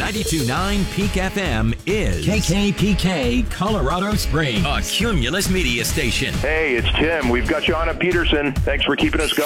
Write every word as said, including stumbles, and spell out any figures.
ninety-two point nine Peak F M is K K P K Colorado Springs, a Cumulus media station. Hey, it's Tim. We've got you on at Peterson. Thanks for keeping us going.